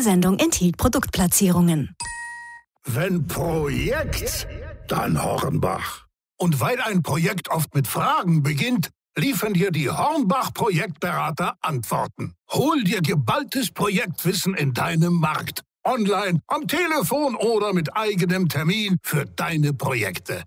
Diese Sendung enthielt Produktplatzierungen. Wenn Projekt, dann Hornbach. Und weil ein Projekt oft mit Fragen beginnt, liefern dir die Hornbach-Projektberater Antworten. Hol dir geballtes Projektwissen in deinem Markt. Online, am Telefon oder mit eigenem Termin für deine Projekte.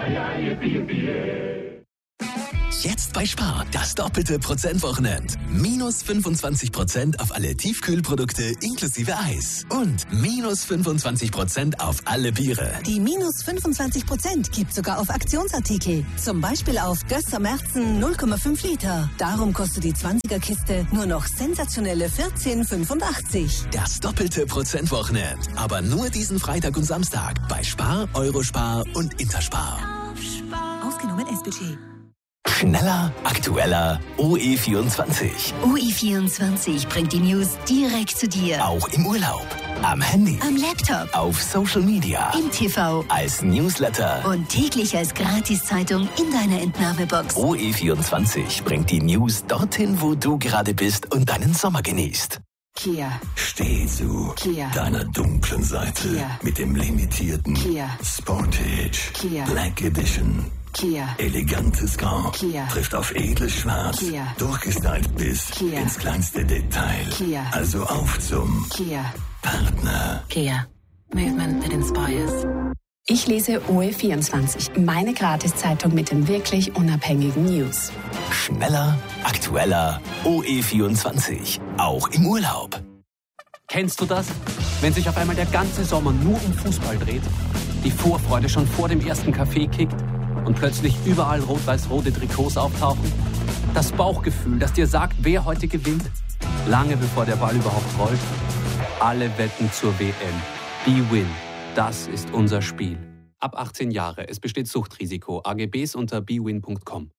Jetzt bei Spar, das doppelte Prozentwochenend. Minus 25% auf alle Tiefkühlprodukte inklusive Eis. Und minus 25% auf alle Biere. Die minus 25% gibt sogar auf Aktionsartikel. Zum Beispiel auf Gösser Märzen 0,5 Liter. Darum kostet die 20er-Kiste nur noch sensationelle 14,85. Das doppelte Prozentwochenend. Aber nur diesen Freitag und Samstag bei Spar, Eurospar und Interspar. Ausgenommen S-Budget. Schneller, aktueller, OE24. OE24 bringt die News direkt zu dir. Auch im Urlaub, am Handy, Am Laptop, auf Social Media, im TV als Newsletter. und täglich als Gratiszeitung in deiner Entnahmebox. OE24 bringt die News dorthin, wo du gerade bist und deinen Sommer genießt. Kia. Steh zu Kia. deiner dunklen Seite Kia. mit dem limitierten Kia. Sportage Kia. Black Edition. Kia. Elegantes Grau Kia. trifft auf edles Schwarz, Kia. durchgestylt bis Kia. ins kleinste Detail. Kia. Also auf zum Kia. Partner. Kia. Movement that inspires. Ich lese OE24, meine Gratiszeitung mit den wirklich unabhängigen News. Schneller, aktueller, OE24. Auch im Urlaub. Kennst du das? Wenn sich auf einmal der ganze Sommer nur um Fußball dreht, die Vorfreude schon vor dem ersten Kaffee kickt und plötzlich überall rot-weiß-rote Trikots auftauchen? Das Bauchgefühl, das dir sagt, wer heute gewinnt, lange bevor der Ball überhaupt rollt? Alle wetten zur WM. BWin. Das ist unser Spiel. Ab 18 Jahre. Es besteht Suchtrisiko. AGBs unter bwin.com.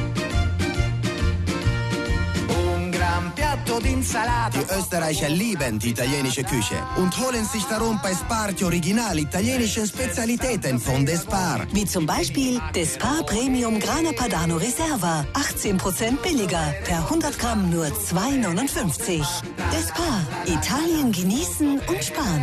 Die Österreicher lieben die italienische Küche und holen sich darum bei Spar die original italienischen Spezialitäten von Despar. Wie zum Beispiel Despar Premium Grana Padano Reserva. 18% billiger. Per 100 Gramm nur 2,59. Despar. Italien genießen und sparen.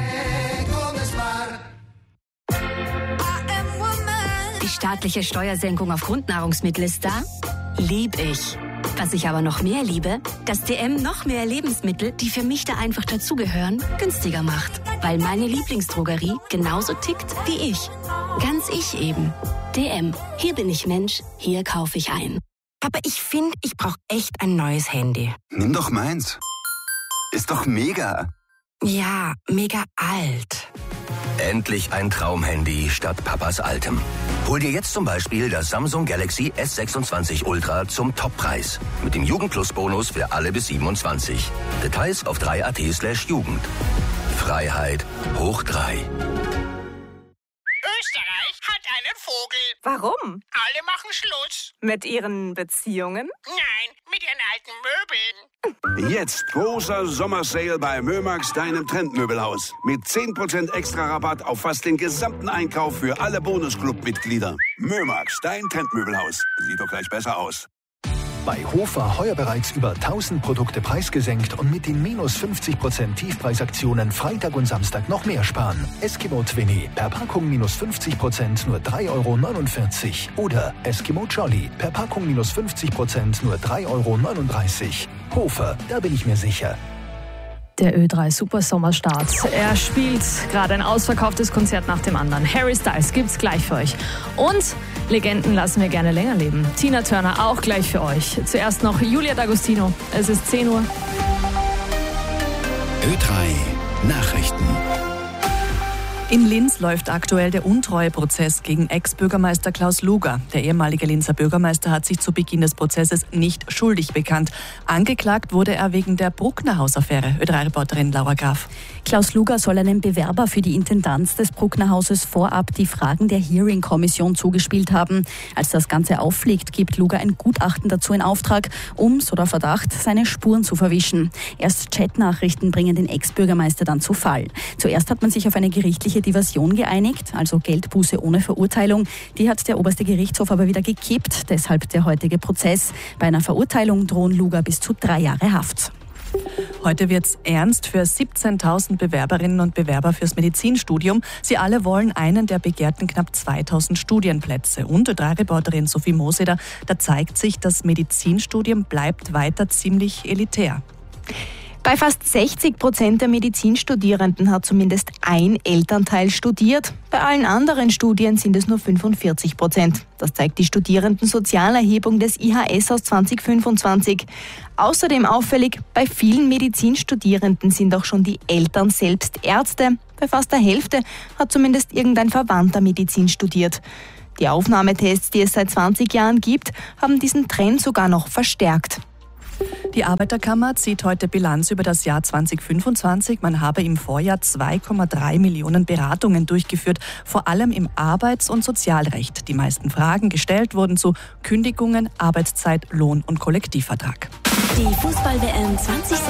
Die staatliche Steuersenkung auf Grundnahrungsmittel ist da? Lieb ich. Was ich aber noch mehr liebe, dass DM noch mehr Lebensmittel, die für mich da einfach dazugehören, günstiger macht. Weil meine Lieblingsdrogerie genauso tickt wie ich. Ganz ich eben. DM. Hier bin ich Mensch, hier kaufe ich ein. Aber ich finde, ich brauche echt ein neues Handy. Nimm doch meins. Ist doch mega. Ja, mega alt. Endlich ein Traumhandy statt Papas altem. Hol dir jetzt zum Beispiel das Samsung Galaxy S26 Ultra zum Toppreis. Mit dem Jugend-Plus-Bonus für alle bis 27. Details auf 3.at/Jugend. Freiheit hoch 3. Österreich hat einen Vogel. Warum? Alle machen Schluss. Mit ihren Beziehungen? Nein, mit ihren alten Möbeln. Jetzt großer Sommersale bei Mömax, deinem Trendmöbelhaus. Mit 10% extra Rabatt auf fast den gesamten Einkauf für alle Bonusclub-Mitglieder. Mömax, dein Trendmöbelhaus. Sieht doch gleich besser aus. Bei Hofer heuer bereits über 1000 Produkte preisgesenkt und mit den minus 50% Tiefpreisaktionen Freitag und Samstag noch mehr sparen. Eskimo Twinny, per Packung minus 50% nur 3,49 €. Oder Eskimo Jolly, per Packung minus 50% nur 3,39 €. Hofer, da bin ich mir sicher. Der Ö3 Super Sommerstart. Er spielt gerade ein ausverkauftes Konzert nach dem anderen. Harry Styles gibt's gleich für euch. Und Legenden lassen wir gerne länger leben. Tina Turner auch gleich für euch. Zuerst noch Julia D'Agostino. Es ist 10 Uhr. Ö3 Nachrichten. In Linz läuft aktuell der Untreueprozess gegen Ex-Bürgermeister Klaus Luger. Der ehemalige Linzer Bürgermeister hat sich zu Beginn des Prozesses nicht schuldig bekannt. Angeklagt wurde er wegen der Bruckner-Haus-Affäre. Ö3-Reporterin Laura Graf. Klaus Luger soll einem Bewerber für die Intendanz des Bruckner-Hauses vorab die Fragen der Hearing-Kommission zugespielt haben. Als das Ganze auffliegt, gibt Luger ein Gutachten dazu in Auftrag, um, so der Verdacht, seine Spuren zu verwischen. Erst Chatnachrichten bringen den Ex-Bürgermeister dann zu Fall. Zuerst hat man sich auf eine gerichtliche Diversion geeinigt, also Geldbuße ohne Verurteilung. Die hat der oberste Gerichtshof aber wieder gekippt, deshalb der heutige Prozess. Bei einer Verurteilung drohen Luger bis zu 3 Jahre Haft. Heute wird's ernst für 17.000 Bewerberinnen und Bewerber fürs Medizinstudium. Sie alle wollen einen der begehrten knapp 2.000 Studienplätze. Und Ö3-Reporterin Sophie Moseder, da zeigt sich, das Medizinstudium bleibt weiter ziemlich elitär. Bei fast 60% der Medizinstudierenden hat zumindest ein Elternteil studiert. Bei allen anderen Studien sind es nur 45%. Das zeigt die Studierendensozialerhebung des IHS aus 2025. Außerdem auffällig, bei vielen Medizinstudierenden sind auch schon die Eltern selbst Ärzte. Bei fast der Hälfte hat zumindest irgendein Verwandter Medizin studiert. Die Aufnahmetests, die es seit 20 Jahren gibt, haben diesen Trend sogar noch verstärkt. Die Arbeiterkammer zieht heute Bilanz über das Jahr 2025. Man habe im Vorjahr 2,3 Millionen Beratungen durchgeführt, vor allem im Arbeits- und Sozialrecht. Die meisten Fragen gestellt wurden zu Kündigungen, Arbeitszeit, Lohn und Kollektivvertrag. Die Fußball-WM 2026.